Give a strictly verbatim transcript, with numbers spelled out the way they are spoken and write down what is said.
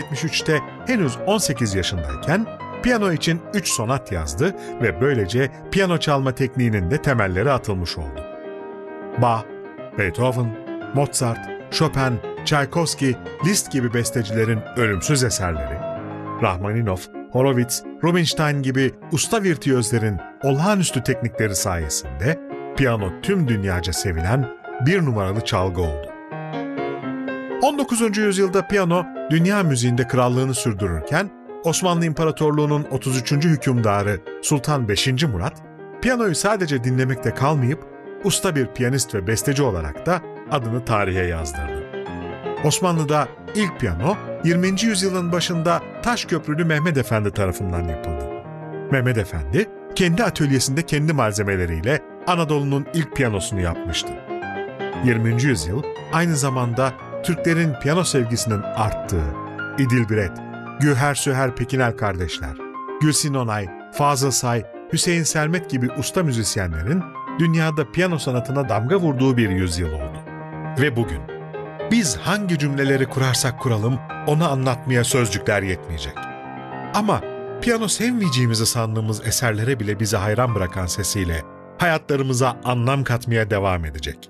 yetmiş üçte henüz on sekiz yaşındayken piyano için üç sonat yazdı ve böylece piyano çalma tekniğinin de temelleri atılmış oldu. Bach, Beethoven, Mozart, Chopin, Tchaikovsky, Liszt gibi bestecilerin ölümsüz eserleri, Rachmaninoff, Horowitz, Rubinstein gibi usta virtüözlerin olağanüstü teknikleri sayesinde piyano tüm dünyaca sevilen bir numaralı çalgı oldu. on dokuzuncu yüzyılda piyano dünya müziğinde krallığını sürdürürken Osmanlı İmparatorluğu'nun otuz üçüncü hükümdarı Sultan beşinci Murat, piyanoyu sadece dinlemekte kalmayıp usta bir piyanist ve besteci olarak da adını tarihe yazdırdı. Osmanlı'da ilk piyano yirminci yüzyılın başında Taşköprülü Mehmed Efendi tarafından yapıldı. Mehmed Efendi kendi atölyesinde kendi malzemeleriyle Anadolu'nun ilk piyanosunu yapmıştı. yirminci yüzyıl aynı zamanda Türklerin piyano sevgisinin arttığı, İdil Biret, Güher Süher Pekinel kardeşler, Gülsin Onay, Fazıl Say, Hüseyin Selmet gibi usta müzisyenlerin dünyada piyano sanatına damga vurduğu bir yüzyıl oldu. Ve bugün biz hangi cümleleri kurarsak kuralım onu anlatmaya sözcükler yetmeyecek. Ama piyano sevmeyeceğimizi sandığımız eserlere bile bizi hayran bırakan sesiyle hayatlarımıza anlam katmaya devam edecek.